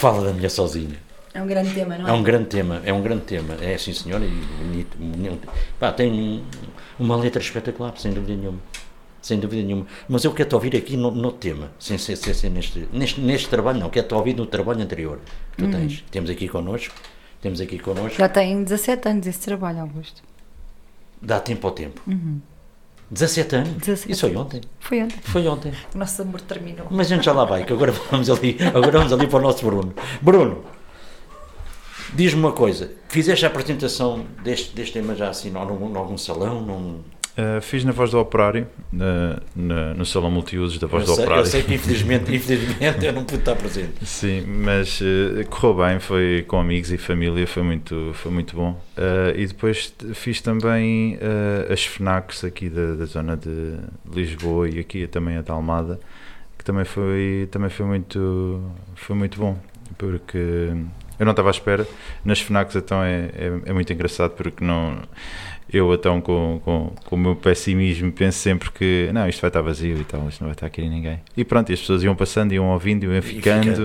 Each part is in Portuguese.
Fala da mulher sozinha. É um grande tema, não é? É um grande tema. É sim, senhor, e bonito. Pá, tem uma letra espetacular, sem dúvida nenhuma. Sem dúvida nenhuma. Mas eu quero-te ouvir aqui no tema, sem ser neste trabalho, não. Quero-te ouvir no trabalho anterior que tu tens. Temos aqui connosco. Já tem 17 anos esse trabalho, Augusto. Dá tempo ao tempo. 17 anos? 17 Isso foi ontem? Foi ontem. Foi ontem. O nosso amor terminou. Mas a gente já lá vai, que agora vamos ali para o nosso Bruno. Bruno, diz-me uma coisa. Fizeste a apresentação deste tema já assim, em algum salão? Fiz na Voz do Operário, no Salão Multiusos da Voz do Operário. Eu sei que infelizmente eu não pude estar presente. Sim, mas correu bem, foi com amigos e família, foi muito bom. E depois fiz também as FNACs aqui da zona de Lisboa e aqui também a da Almada, que também foi muito bom, porque eu não estava à espera. Nas FNACs então é muito engraçado, porque não... Eu, então, com o meu pessimismo, penso sempre que não, isto vai estar vazio e tal, isto não vai estar aqui ninguém. E pronto, e as pessoas iam passando, iam ouvindo, iam ficando.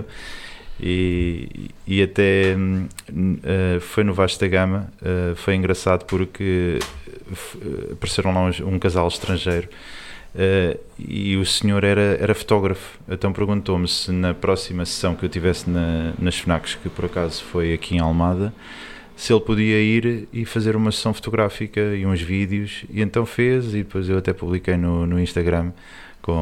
E até foi no Vasco da Gama, foi engraçado porque apareceram lá um casal estrangeiro e o senhor era fotógrafo. Então perguntou-me se na próxima sessão que eu tivesse nas FNACs, que por acaso foi aqui em Almada, se ele podia ir e fazer uma sessão fotográfica e uns vídeos, e então fez, e depois eu até publiquei no Instagram com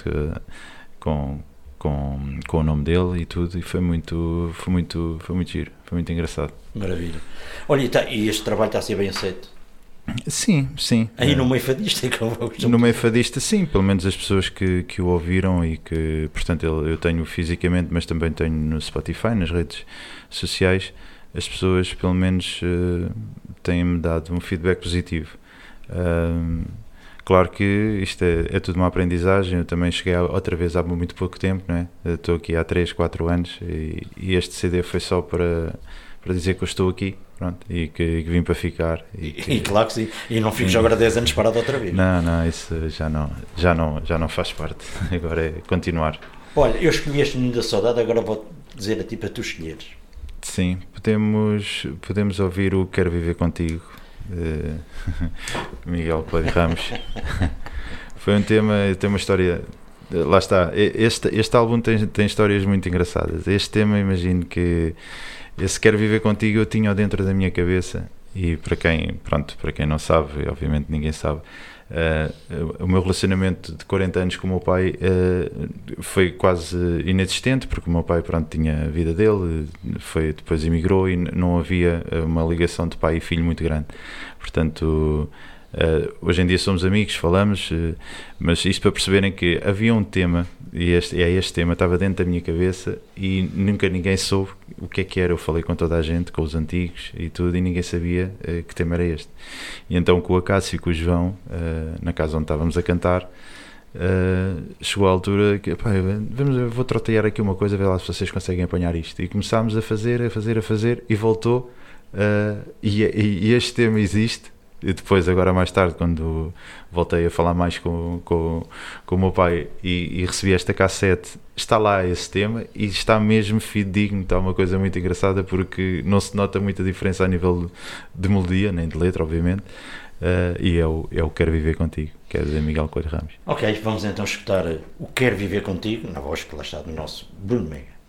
o nome dele e tudo, e foi muito giro, foi muito engraçado. Maravilha. Olha, e este trabalho está a ser bem aceito? Sim. Aí no meio fadista? No meio fadista, sim, pelo menos as pessoas que o ouviram e que, portanto, eu tenho fisicamente, mas também tenho no Spotify, nas redes sociais. As pessoas, pelo menos, têm-me dado um feedback positivo. Claro que isto é tudo uma aprendizagem. Eu também cheguei outra vez há muito pouco tempo, não é? Estou aqui há 3, 4 anos e este CD foi só para dizer que eu estou aqui, pronto, e que vim para ficar. E claro que sim, e não fico já agora 10 anos parado outra vez. Não, isso já não faz parte. Agora é continuar. Olha, eu escolhi este Menino da Saudade, agora vou dizer a ti para tu escolheres. Sim, podemos ouvir o Quero Viver Contigo, de Miguel Coelho Ramos. Foi um tema, tem uma história, lá está, este álbum tem histórias muito engraçadas. Este tema, imagino que esse Quero Viver Contigo eu tinha dentro da minha cabeça, e para quem não sabe, obviamente ninguém sabe, o meu relacionamento de 40 anos com o meu pai foi quase inexistente, porque o meu pai tinha a vida dele, depois emigrou e não havia uma ligação de pai e filho muito grande. Portanto, hoje em dia somos amigos, falamos, mas isto para perceberem que havia um tema, e este tema estava dentro da minha cabeça e nunca ninguém soube o que é que era. Eu falei com toda a gente, com os antigos e tudo, e ninguém sabia que tema era este. E então com o Acácio e com o João, na casa onde estávamos a cantar, chegou a altura que eu vou trotear aqui uma coisa, ver lá se vocês conseguem apanhar isto. E começámos a fazer e voltou, e este tema existe. E depois, agora mais tarde, quando voltei a falar mais com o meu pai e recebi esta cassete, está lá esse tema e está mesmo fidedigno. Está uma coisa muito engraçada, porque não se nota muita diferença a nível de melodia, nem de letra, obviamente. E é o Quero Viver Contigo, que é de Miguel Coelho Ramos. Ok, vamos então escutar o Quero Viver Contigo, na voz que lá está do nosso Bruno Mega.